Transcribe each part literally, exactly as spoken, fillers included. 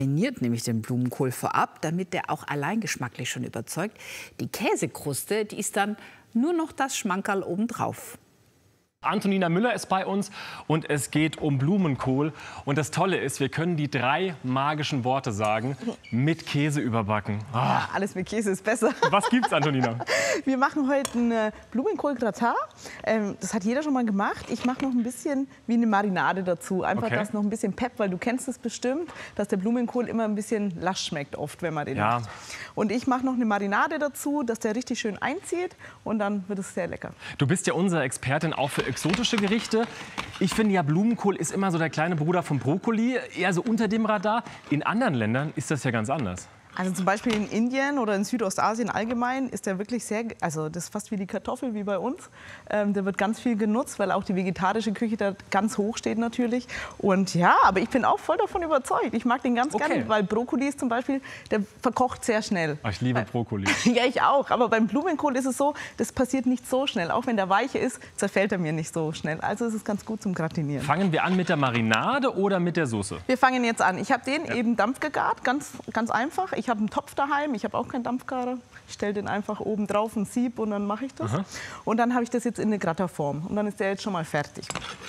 Mariniert nämlich den Blumenkohl vorab, damit der auch allein geschmacklich schon überzeugt. Die Käsekruste, die ist dann nur noch das Schmankerl obendrauf. Antonina Müller ist bei uns und es geht um Blumenkohl. Und das Tolle ist, wir können die drei magischen Worte sagen, mit Käse überbacken. Ah. Ja, alles mit Käse ist besser. Was gibt's, Antonina? Wir machen heute einen Blumenkohl-Gratin. Ähm, das hat jeder schon mal gemacht. Ich mache noch ein bisschen wie eine Marinade dazu. Einfach, Okay. dass noch ein bisschen Pep, weil du kennst es bestimmt, dass der Blumenkohl immer ein bisschen lasch schmeckt oft, wenn man den Ja. macht. Und ich mache noch eine Marinade dazu, dass der richtig schön einzieht und dann wird es sehr lecker. Du bist ja unsere Expertin auch für exotische Gerichte. Ich finde ja, Blumenkohl ist immer so der kleine Bruder vom Brokkoli, eher so unter dem Radar. In anderen Ländern ist das ja ganz anders. Also zum Beispiel in Indien oder in Südostasien allgemein ist der wirklich sehr, also das ist fast wie die Kartoffel wie bei uns. Ähm, der wird ganz viel genutzt, weil auch die vegetarische Küche da ganz hoch steht natürlich. Und ja, aber ich bin auch voll davon überzeugt. Ich mag den ganz Okay. gerne, weil Brokkoli ist zum Beispiel, der verkocht sehr schnell. Oh, ich liebe Brokkoli. Ja, ich auch. Aber beim Blumenkohl ist es so, das passiert nicht so schnell. Auch wenn der weiche ist, zerfällt er mir nicht so schnell. Also ist es ganz gut zum Gratinieren. Fangen wir an mit der Marinade oder mit der Soße? Wir fangen jetzt an. Ich habe den eben dampfgegart, ganz, ganz einfach. Ich habe einen Topf daheim, ich habe auch keinen Dampfgarer. Ich stelle den einfach oben drauf, ein Sieb und dann mache ich das. Aha. Und dann habe ich das jetzt in eine Gratin-Form und dann ist der jetzt schon mal fertig.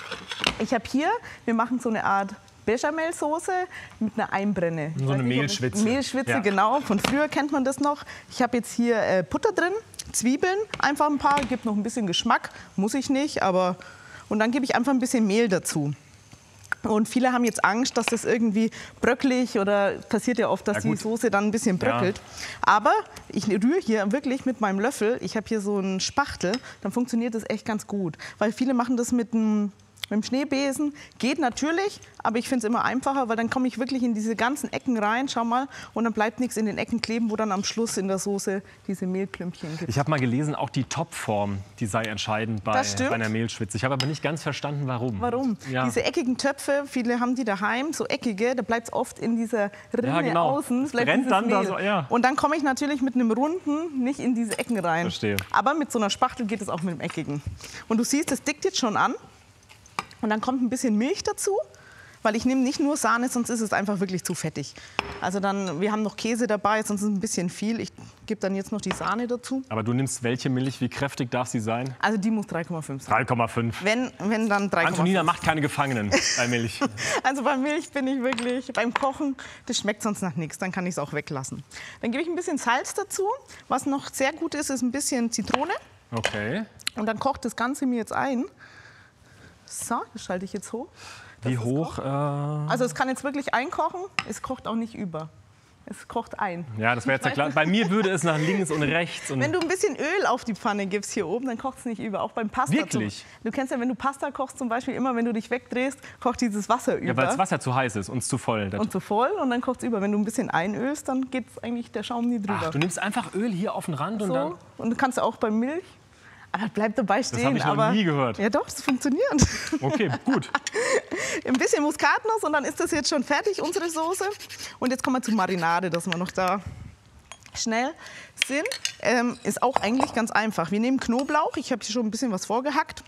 Ich habe hier, wir machen so eine Art Bechamelsoße mit einer Einbrenne. So eine Mehlschwitze. Mehlschwitze, Ja. genau. Von früher kennt man das noch. Ich habe jetzt hier äh, Butter drin, Zwiebeln, einfach ein paar, gibt noch ein bisschen Geschmack, muss ich nicht, aber und dann gebe ich einfach ein bisschen Mehl dazu. Und viele haben jetzt Angst, dass das irgendwie bröckelig oder passiert ja oft, dass Ja, die gut. Soße dann ein bisschen bröckelt. Aber ich rühre hier wirklich mit meinem Löffel, ich habe hier so einen Spachtel, dann funktioniert das echt ganz gut. Weil viele machen das mit einem mit dem Schneebesen, geht natürlich, aber ich finde es immer einfacher, weil dann komme ich wirklich in diese ganzen Ecken rein, schau mal, und dann bleibt nichts in den Ecken kleben, wo dann am Schluss in der Soße diese Mehlklümpchen gibt. Ich habe mal gelesen, auch die Topform, die sei entscheidend bei, Das stimmt. bei einer Mehlschwitze. Ich habe aber nicht ganz verstanden, warum. Warum? Ja. Diese eckigen Töpfe, viele haben die daheim, so eckige, da bleibt es oft in dieser Rinne Ja, genau. außen. Es bleibt brennt dieses dann da Mehl. so, ja. Und dann komme ich natürlich mit einem runden nicht in diese Ecken rein. Verstehe. Aber mit so einer Spachtel geht es auch mit dem eckigen. Und du siehst, es dickt jetzt schon an. Und dann kommt ein bisschen Milch dazu, weil ich nehme nicht nur Sahne, sonst ist es einfach wirklich zu fettig. Also dann, wir haben noch Käse dabei, sonst ist es ein bisschen viel. Ich gebe dann jetzt noch die Sahne dazu. Aber du nimmst welche Milch? Wie kräftig darf sie sein? Also die muss drei Komma fünf sein. drei Komma fünf. Wenn, wenn dann drei Komma fünf. Antonina macht keine Gefangenen bei Milch. Also bei Milch bin ich wirklich, beim Kochen, das schmeckt sonst nach nichts, dann kann ich es auch weglassen. Dann gebe ich ein bisschen Salz dazu. Was noch sehr gut ist, ist ein bisschen Zitrone. Okay. Und dann kocht das Ganze mir jetzt ein. So, das schalte ich jetzt hoch. Wie Das ist hoch? kocht. Äh, Also es kann jetzt wirklich einkochen, es kocht auch nicht über. Es kocht ein. ja, das wäre jetzt ja klar. Bei mir würde es nach links und rechts. Und Wenn du ein bisschen Öl auf die Pfanne gibst hier oben, dann kocht es nicht über. Auch beim Pasta. Wirklich? Zum, du kennst ja, wenn du Pasta kochst zum Beispiel, immer wenn du dich wegdrehst, kocht dieses Wasser über. ja, weil das Wasser zu heiß ist und zu voll. Und zu voll und dann kocht es über. Wenn du ein bisschen einölst, dann geht eigentlich der Schaum nie drüber. Ach, du nimmst einfach Öl hier auf den Rand und dann... So. Und du kannst auch bei Milch. Aber bleib dabei stehen. Das habe ich noch aber, nie gehört. Ja doch, das funktioniert. Okay, gut. Ein bisschen Muskatnuss und dann ist das jetzt schon fertig, unsere Soße. Und jetzt kommen wir zur Marinade, dass wir noch da schnell sind. Ähm, ist auch eigentlich ganz einfach. Wir nehmen Knoblauch. Ich habe hier schon ein bisschen was vorgehackt.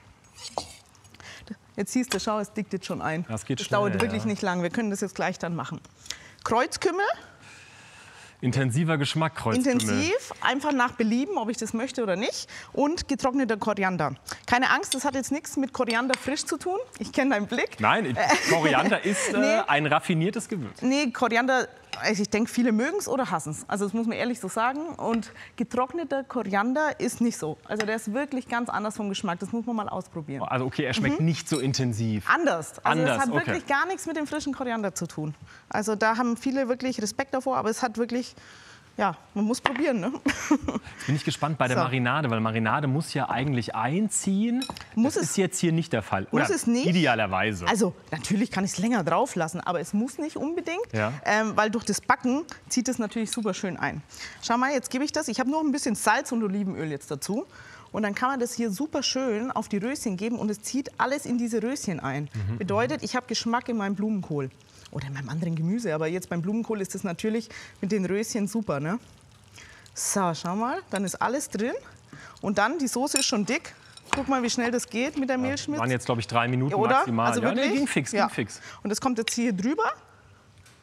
Jetzt siehst du, schau, es dickt jetzt schon ein. Das geht Das schnell, dauert wirklich ja. nicht lang. Wir können das jetzt gleich dann machen. Kreuzkümmel. Intensiver Geschmack, Kreuzkümmel. Intensiv, einfach nach Belieben, ob ich das möchte oder nicht. Und getrockneter Koriander. Keine Angst, das hat jetzt nichts mit Koriander frisch zu tun. Ich kenne deinen Blick. Nein, Koriander ist äh, Nee. ein raffiniertes Gewürz. Nee, Koriander, also ich denke, viele mögen es oder hassen es. Also das muss man ehrlich so sagen. Und getrockneter Koriander ist nicht so. Also der ist wirklich ganz anders vom Geschmack. Das muss man mal ausprobieren. Also okay, er schmeckt nicht so intensiv. Anders. Also Anders, es hat okay. wirklich gar nichts mit dem frischen Koriander zu tun. Also da haben viele wirklich Respekt davor, aber es hat wirklich, ja, man muss probieren, ne? Jetzt bin ich gespannt bei der So. Marinade, weil Marinade muss ja eigentlich einziehen. Muss das es- ist jetzt hier nicht der Fall. Oder Muss es nicht? idealerweise. Also natürlich kann ich es länger drauf lassen, aber es muss nicht unbedingt, Ja. ähm, weil durch das Backen zieht es natürlich super schön ein. Schau mal, jetzt gebe ich das. Ich habe noch ein bisschen Salz und Olivenöl jetzt dazu. Und dann kann man das hier super schön auf die Röschen geben und es zieht alles in diese Röschen ein. Mhm. Bedeutet, ich habe Geschmack in meinem Blumenkohl oder in meinem anderen Gemüse. Aber jetzt beim Blumenkohl ist das natürlich mit den Röschen super, ne? So, schau mal, dann ist alles drin. Und dann, die Soße ist schon dick. Guck mal, wie schnell das geht mit der Mehlschmitz. Waren jetzt, glaube ich, drei Minuten Oder? maximal. Also ja, nee, wirklich? ging fix, Ja. ging fix. Und das kommt jetzt hier drüber.